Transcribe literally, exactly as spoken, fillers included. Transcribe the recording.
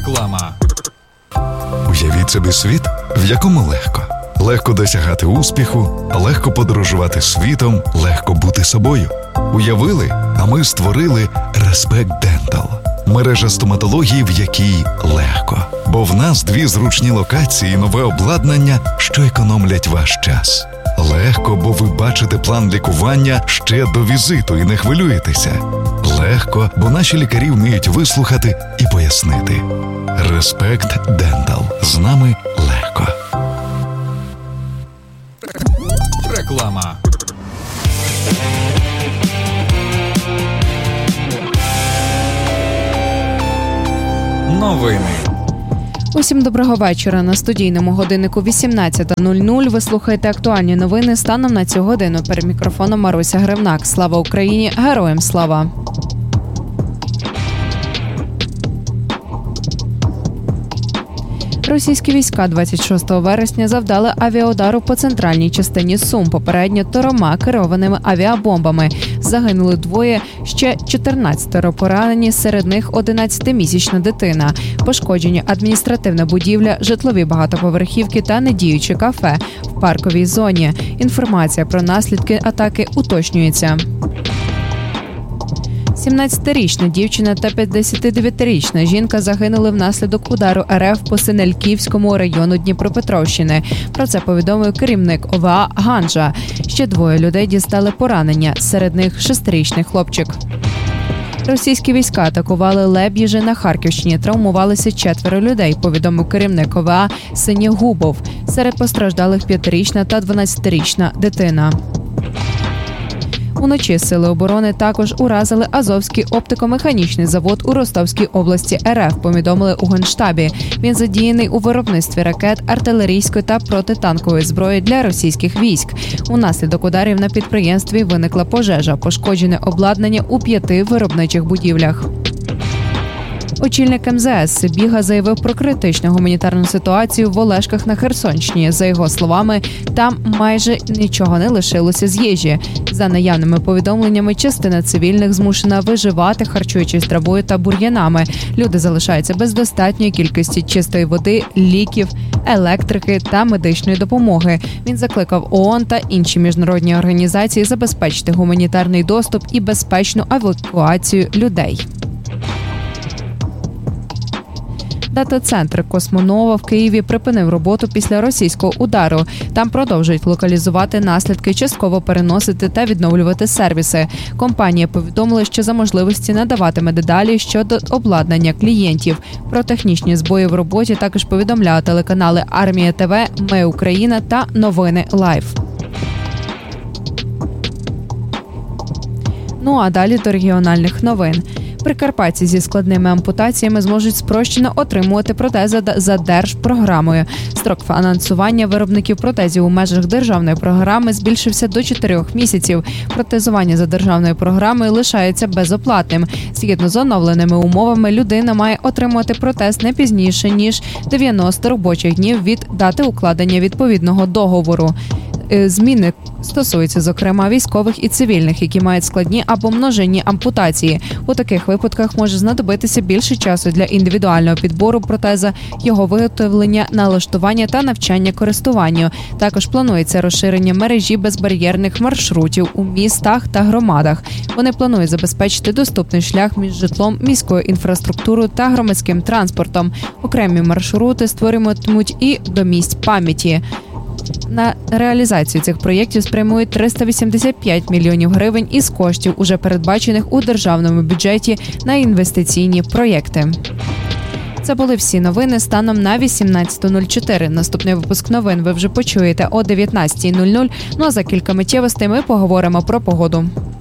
Реклама. Уявіть собі світ, в якому легко. Легко досягати успіху, легко подорожувати світом, легко бути собою. Уявили, а ми створили Respect Dental. Мережа стоматології, в якій легко. Бо в нас дві зручні локації і нове обладнання, що економлять ваш час. Легко, бо ви бачите план лікування ще до візиту і не хвилюєтеся. Легко, бо наші лікарі вміють вислухати і пояснити. Respect Dental. З нами легко. Реклама. Новини. Усім доброго вечора. На студійному годиннику вісімнадцята нуль нуль ви слухаєте актуальні новини станом на цю годину. Перед мікрофоном Маруся Гривнак. Слава Україні! Героям слава! Російські війська двадцять шостого вересня завдали авіаудару по центральній частині Сум, попередньо трьома керованими авіабомбами. Загинули двоє, ще чотирнадцятеро поранені, серед них одинадцятимісячна дитина. Пошкоджені адміністративна будівля, житлові багатоповерхівки та недіюче кафе в парковій зоні. Інформація про наслідки атаки уточнюється. сімнадцятирічна дівчина та п'ятдесятидев'ятирічна жінка загинули внаслідок удару РФ по Синельківському району Дніпропетровщини. Про це повідомив керівник ОВА Ганжа. Ще двоє людей дістали поранення, серед них шестирічний хлопчик. Російські війська атакували Леб'їжі на Харківщині. Травмувалися четверо людей, повідомив керівник ОВА Синєгубов. Серед постраждалих п'ятирічна та дванадцятирічна дитина. Уночі сили оборони також уразили Азовський оптико-механічний завод у Ростовській області РФ, повідомили у Генштабі. Він задіяний у виробництві ракет, артилерійської та протитанкової зброї для російських військ. Унаслідок ударів на підприємстві виникла пожежа, пошкоджене обладнання у п'яти виробничих будівлях. Очільник ем зе ес Сибіга заявив про критичну гуманітарну ситуацію в Олешках на Херсонщині. За його словами, там майже нічого не лишилося з їжі. За наявними повідомленнями, частина цивільних змушена виживати, харчуючись травою та бур'янами. Люди залишаються без достатньої кількості чистої води, ліків, електрики та медичної допомоги. Він закликав ООН та інші міжнародні організації забезпечити гуманітарний доступ і безпечну евакуацію людей. Дата-центр Космонова в Києві припинив роботу після російського удару. Там продовжують локалізувати наслідки, частково переносити та відновлювати сервіси. Компанія повідомила, що за можливості надаватиме деталі щодо обладнання клієнтів. Про технічні збої в роботі також повідомляли телеканали Армія ТВ, Ми Україна та Новини Лайв. Ну а далі до регіональних новин. Прикарпатці зі складними ампутаціями зможуть спрощено отримувати протези за держпрограмою. Строк фінансування виробників протезів у межах державної програми збільшився до чотирьох місяців. Протезування за державною програмою лишається безоплатним. Згідно з оновленими умовами, людина має отримати протез не пізніше, ніж дев'яносто робочих днів від дати укладення відповідного договору. Зміни стосуються, зокрема, військових і цивільних, які мають складні або множинні ампутації. У таких випадках може знадобитися більше часу для індивідуального підбору протеза, його виготовлення, налаштування та навчання користуванню. Також планується розширення мережі безбар'єрних маршрутів у містах та громадах. Вони планують забезпечити доступний шлях між житлом, міською інфраструктурою та громадським транспортом. Окремі маршрути створюватимуть і до місць пам'яті. На реалізацію цих проєктів спрямують триста вісімдесят п'ять мільйонів гривень із коштів, уже передбачених у державному бюджеті на інвестиційні проєкти. Це були всі новини станом на вісімнадцята нуль чотири. Наступний випуск новин ви вже почуєте о дев'ятнадцята нуль нуль. Ну а за кілька миттєвостей ми поговоримо про погоду.